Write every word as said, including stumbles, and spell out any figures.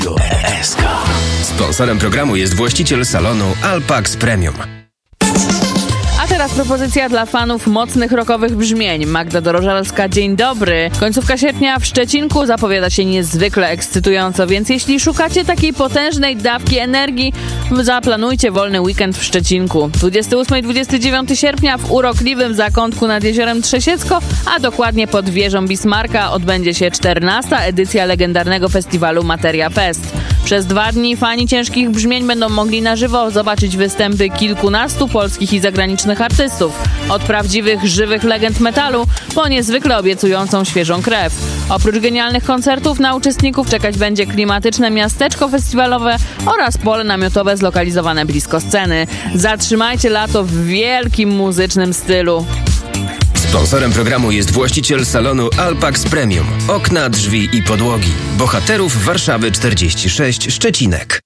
Radio S K. Sponsorem programu jest właściciel salonu Alpax Premium. A teraz propozycja dla fanów mocnych rockowych brzmień. Magda Dorożalska, dzień dobry. Końcówka sierpnia w Szczecinku zapowiada się niezwykle ekscytująco, więc jeśli szukacie takiej potężnej dawki energii, zaplanujcie wolny weekend w Szczecinku. dwudziestego ósmego i dwudziestego dziewiątego sierpnia w urokliwym zakątku nad jeziorem Trzesiecko, a dokładnie pod wieżą Bismarcka odbędzie się czternasta edycja legendarnego festiwalu Materia Fest. Przez dwa dni fani ciężkich brzmień będą mogli na żywo zobaczyć występy kilkunastu polskich i zagranicznych artystów. Od prawdziwych, żywych legend metalu po niezwykle obiecującą świeżą krew. Oprócz genialnych koncertów na uczestników czekać będzie klimatyczne miasteczko festiwalowe oraz pole namiotowe zlokalizowane blisko sceny. Zatrzymajcie lato w wielkim muzycznym stylu. Sponsorem programu jest właściciel salonu Alpax Premium. Okna, drzwi i podłogi. Bohaterów Warszawy czterdzieści sześć, Szczecinek.